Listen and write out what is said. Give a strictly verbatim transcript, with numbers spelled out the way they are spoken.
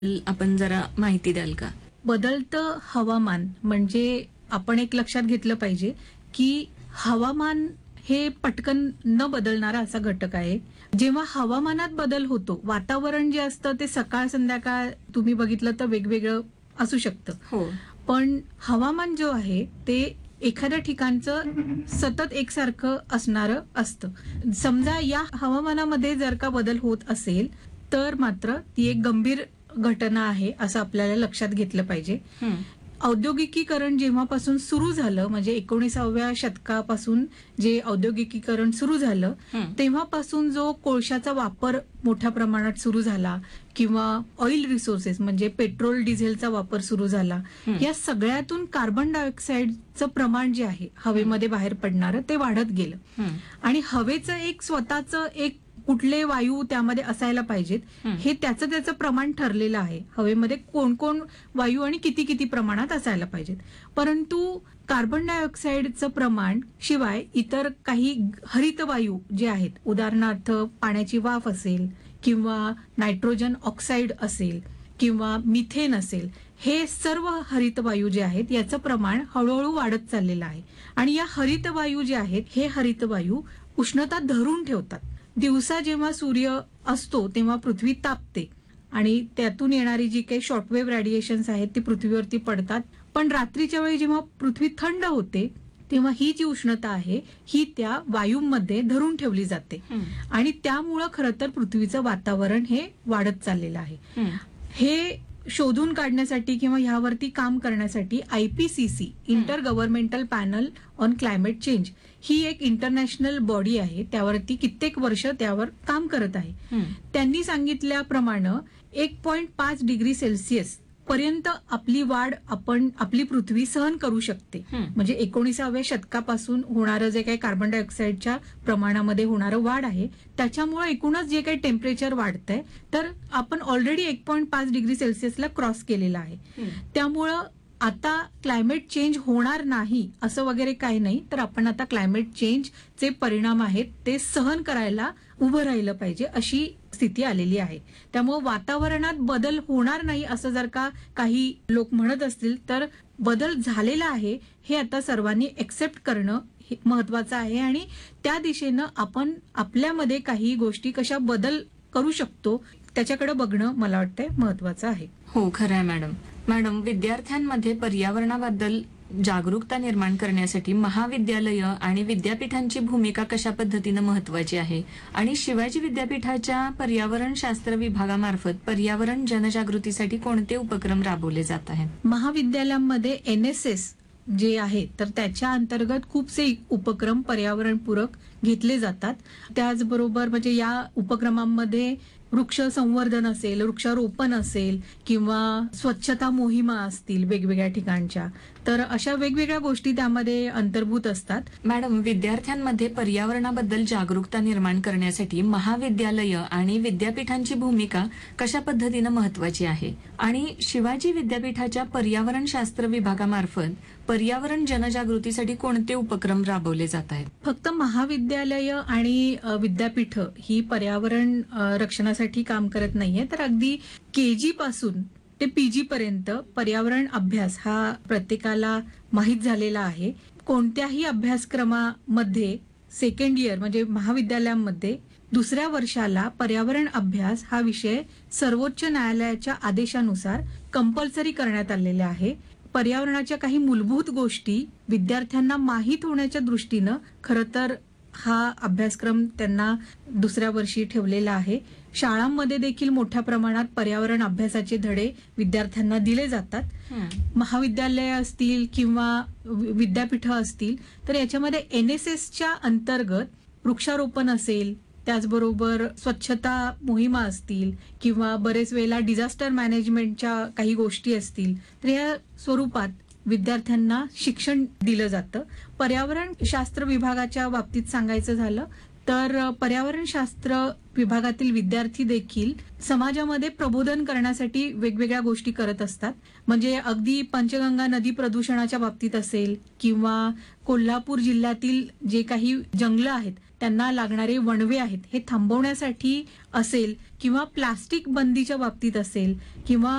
आपण जरा माहिती द्याल का? बदलतं हवामान म्हणजे आपण एक लक्षात घेतलं पाहिजे की हवामान हे पटकन न बदलणारा असा घटक आहे. जेव्हा हवामानात बदल होतो, वातावरण जे असतं ते सकाळ संध्याकाळ तुम्ही बघितलं तर वेगवेगळं असू शकतं. हो. पण हवामान जो आहे ते एखाद्या ठिकाणचं सतत एकसारखं असणारं असतं. समजा या हवामानामध्ये जर का बदल होत असेल तर मात्र ती एक गंभीर घटना आहे असं आपल्याला लक्षात घेतलं पाहिजे. हं. औद्योगिकीकरण जेव्हापासून सुरू झालं म्हणजे एकोणिसाव्या शतकापासून जे औद्योगिकीकरण सुरू झालं हं. तेव्हापासून जो कोळशाचा वापर मोठ्या प्रमाणात सुरू झाला किंवा ऑइल रिसोर्सेस म्हणजे पेट्रोल डिझेलचा वापर सुरू झाला, हं. या सगळ्यातून कार्बन डायऑक्साईडचं प्रमाण जे आहे हवेमध्ये बाहेर पडणारं ते वाढत गेलं. हं. आणि हवेचं एक स्वतःचं एक कुठले वायू त्यामध्ये असायला पाहिजेत हं. हे त्याचं त्याचं प्रमाण ठरलेलं आहे. हवेमध्ये कोण कोण वायू आणि किती किती प्रमाणात असायला पाहिजेत. परंतु कार्बन डायऑक्साईडचं प्रमाण शिवाय इतर काही हरित वायू जे आहेत, उदाहरणार्थ पाण्याची वाफ असेल किंवा नायट्रोजन ऑक्साईड असेल किंवा मिथेन असेल, हे सर्व हरित वायू जे आहेत याचं प्रमाण हळूहळू वाढत चाललेलं आहे. आणि या हरित वायू जे आहेत हे हरित वायू उष्णता धरून ठेवतात. दिवसा जेव्हा सूर्य असतो तेव्हा पृथ्वी तापते आणि त्यातून येणारी जी काही शॉर्टवेव्ह रेडिएशन्स आहेत ती पृथ्वीवरती पडतात. पण रात्रीच्या वेळी जेव्हा पृथ्वी थंड होते तेव्हा ही जी उष्णता आहे ही त्या वायूंमध्ये धरून ठेवली जाते. हं. आणि त्यामुळं खरं तर पृथ्वीचं वातावरण हे वाढत चाललेलं आहे. हं. हे शोधून काढण्यासाठी किंवा ह्यावरती काम करण्यासाठी I P C C inter governmental panel on climate change ही एक इंटरनॅशनल बॉडी आहे. त्यावरती कित्येक वर्ष त्यावर काम करत आहे. हं. त्यांनी सांगितल्याप्रमाणे एक पॉइंट पाच डिग्री सेल्सिअस पर्यंत आपली वाढ आपण आपली पृथ्वी सहन करू शकते. हं. म्हणजे एकोणिसाव्या शतकापासून होणारं जे काही कार्बन डायऑक्साईडच्या प्रमाणामध्ये होणारं वाढ आहे त्याच्यामुळे एकूणच जे काही टेम्परेचर वाढतंय तर आपण ऑलरेडी एक पॉइंट पाच डिग्री सेल्सिअसला क्रॉस केलेला आहे. हं. त्यामुळं आता क्लायमेट चेंज होणार नाही असं वगैरे काही नाही, तर आपण आता क्लायमेट चेंजचे परिणाम आहेत ते सहन करायला उभं राहिलं पाहिजे अशी स्थिती आलेली आहे. त्यामुळे वातावरणात बदल होणार नाही असं जर का काही लोक म्हणत असतील तर बदल झालेला आहे हे आता सर्वांनी एक्सेप्ट करणं हे महत्वाचं आहे. आणि त्या दिशेनं आपण आपल्यामध्ये काही गोष्टी कशा बदल करू शकतो त्याच्याकडे बघणं मला वाटतंय महत्वाचं आहे. हो, खरं आहे मॅडम. मॅडम, विद्यार्थ्यांमध्ये पर्यावरणाबद्दल जागरूकता निर्माण करण्यासाठी महाविद्यालय आणि विद्यापीठांची भूमिका कशा पद्धतीनं महत्वाची आहे आणि शिवाजी विद्यापीठाच्या पर्यावरण शास्त्र विभागामार्फत पर्यावरण जनजागृतीसाठी कोणते उपक्रम राबवले जात आहेत? महाविद्यालयांमध्ये एन एस एस जे आहे तर त्याच्या अंतर्गत खूपसे उपक्रम पर्यावरणपूरक घेतले जातात. त्याचबरोबर म्हणजे या उपक्रमांमध्ये वृक्ष संवर्धन असेल, वृक्षारोपण असेल किंवा स्वच्छता मोहिमा असतील वेगवेगळ्या ठिकाणच्या, तर अशा वेगवेगळ्या गोष्टी त्यामध्ये अंतर्भूत असतात. मॅडम, विद्यार्थ्यांमध्ये पर्यावरणाबद्दल जागरूकता निर्माण करण्यासाठी महाविद्यालय आणि विद्यापीठांची भूमिका कशा पद्धतीनं महत्वाची आहे आणि शिवाजी विद्यापीठाच्या पर्यावरण शास्त्र विभागामार्फत पर्यावरण जनजागृतीसाठी कोणते उपक्रम राबवले जात आहेत? फक्त महाविद्यालय आणि अ, विद्यापीठ ही पर्यावरण अ, रक्षणासाठी काम करत नाहीये, तर अगदी केजी पासून ते पीजी पर्यंत पर्यावरण अभ्यास हा प्रत्येकाला माहीत झालेला आहे. कोणत्याही अभ्यासक्रमामध्ये सेकंड इयर म्हणजे महाविद्यालयांमध्ये दुसऱ्या वर्षाला पर्यावरण अभ्यास हा विषय सर्वोच्च न्यायालयाच्या आदेशानुसार कंपल्सरी करण्यात आलेला आहे. पर्यावरणाच्या काही मूलभूत गोष्टी विद्यार्थ्यांना माहीत होण्याच्या दृष्टीनं खरं तर हा अभ्यासक्रम त्यांना दुसऱ्या वर्षी ठेवलेला आहे. शाळांमध्ये देखील मोठ्या प्रमाणात पर्यावरण अभ्यासाचे धडे विद्यार्थ्यांना दिले जातात. हं. महाविद्यालय असतील किंवा वि- विद्यापीठं असतील तर याच्यामध्ये एन एस एसच्या अंतर्गत वृक्षारोपण असेल, त्याचबरोबर स्वच्छता मोहिमा असतील किंवा बरेच वेळेला डिझास्टर मॅनेजमेंटच्या काही गोष्टी असतील तर या स्वरूपात विद्यार्थ्यांना शिक्षण दिलं जातं. पर्यावरण शास्त्र विभागाच्या बाबतीत सांगायचं झालं तर पर्यावरण शास्त्र विभागातील विद्यार्थी देखील समाजामध्ये प्रबोधन करण्यासाठी वेगवेगळ्या गोष्टी करत असतात. म्हणजे अगदी पंचगंगा नदी प्रदूषणाच्या बाबतीत असेल किंवा कोल्हापूर जिल्ह्यातील जे काही जंगलं आहेत त्यांना लागणारे वणवे आहेत हे थांबवण्यासाठी असेल किंवा प्लास्टिक बंदीच्या बाबतीत असेल किंवा